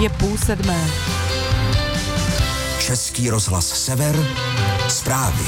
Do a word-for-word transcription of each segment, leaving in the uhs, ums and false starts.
Je půl sedmé. Český rozhlas Sever, zprávy.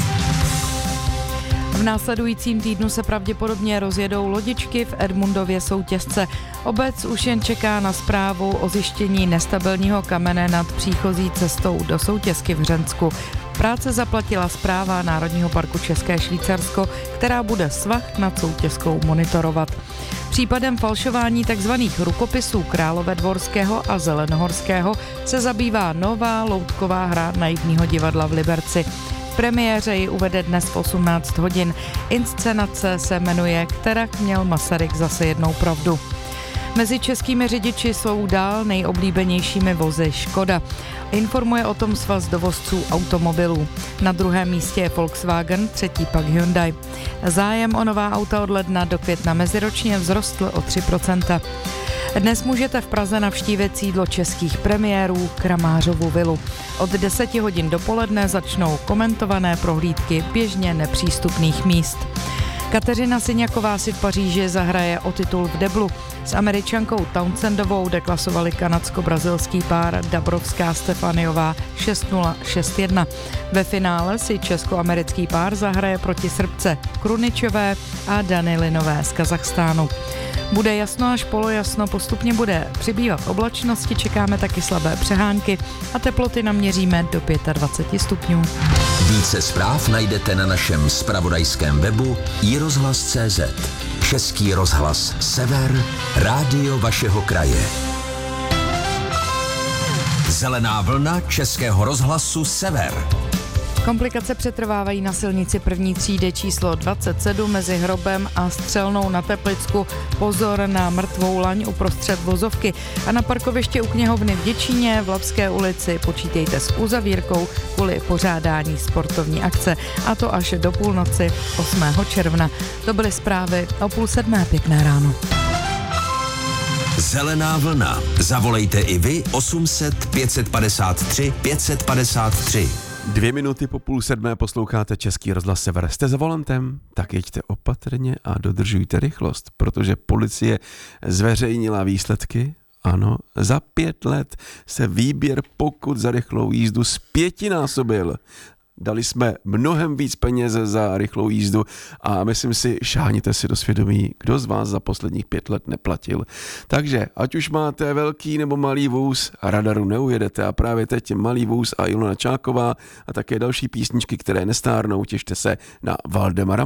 V následujícím týdnu se pravděpodobně rozjedou lodičky v Edmundově soutěžce. Obec už jen čeká na zprávu o zjištění nestabilního kamene nad příchozí cestou do soutěžky v Hřensku. Práce zaplatila správa Národního parku České Švýcarsko, která bude svah nad soutěžkou monitorovat. Případem falšování tzv. Rukopisů Královédvorského a Zelenohorského se zabývá nová loutková hra Naivního divadla v Liberci. V premiéře ji uvede dnes v osmnáct hodin. Inscenace se jmenuje Kterak měl Masaryk zase jednou pravdu. Mezi českými řidiči jsou dál nejoblíbenějšími vozy Škoda. Informuje o tom svaz dovozců automobilů. Na druhém místě je Volkswagen, třetí pak Hyundai. Zájem o nová auta od ledna do května meziročně vzrostl o tři procenta. Dnes můžete v Praze navštívit sídlo českých premiérů Kramářovu vilu. Od deseti hodin dopoledne začnou komentované prohlídky běžně nepřístupných míst. Kateřina Syňaková si v Paříži zahraje o titul v deblu. S Američankou Townsendovou deklasovali kanadsko-brazilský pár Dabrovská Stefaniová šest nula šest jedna. Ve finále si česko-americký pár zahraje proti Srbce Kruničové a Danilinové z Kazachstánu. Bude jasno až polojasno, postupně bude přibývat oblačnosti, čekáme taky slabé přehánky a teploty naměříme do dvacet pět stupňů. Více zpráv najdete na našem zpravodajském webu i rozhlas tečka cé zet. Český rozhlas Sever, rádio vašeho kraje. Zelená vlna Českého rozhlasu Sever. Komplikace přetrvávají na silnici první třídy číslo dvacet sedm mezi Hrobem a Střelnou na Teplicku. Pozor na mrtvou laň uprostřed vozovky. A na parkoviště u knihovny v Děčíně v Labské ulici počítejte s uzavírkou kvůli pořádání sportovní akce. A to až do půlnoci osmého června. To byly zprávy o půl sedmé. Pěkné ráno. Zelená vlna. Zavolejte i vy osm set pět padesát tři pět padesát tři. Dvě minuty po půl sedmé posloucháte Český rozhlas Sever. Jste za volantem? Tak jeďte opatrně a dodržujte rychlost, protože policie zveřejnila výsledky. Ano, za pět let se výběr pokut za rychlou jízdu zpětinásobil. Dali jsme mnohem víc peněz za rychlou jízdu a myslím si, šáhněte si do svědomí, kdo z vás za posledních pět let neplatil. Takže, ať už máte velký nebo malý vůz, radaru neujedete a právě teď malý vůz a Ilona Čáková a také další písničky, které nestárnou, těšte se na Valdemara